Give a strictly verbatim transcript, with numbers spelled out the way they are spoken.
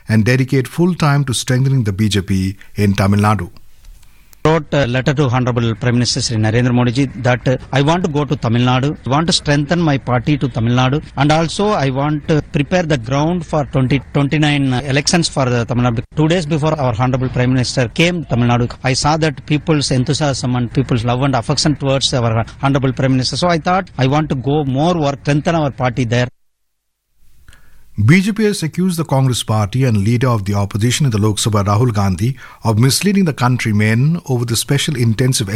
and dedicate full time to strengthening the B J P in Tamil Nadu. Wrote a letter to Honorable Prime Minister Sri Narendra Modi ji that uh, I want to go to Tamil Nadu, I want to strengthen my party to Tamil Nadu, and also I want to prepare the ground for twenty twenty-nine elections for the Tamil Nadu. Two days before our Honorable Prime Minister came to Tamil Nadu, I saw that people's enthusiasm and people's love and affection towards our Honorable Prime Minister. So I thought I want to go more work, strengthen our party there. B J P has accused the Congress party and leader of the opposition in the Lok Sabha, Rahul Gandhi, of misleading the countrymen over the special intensive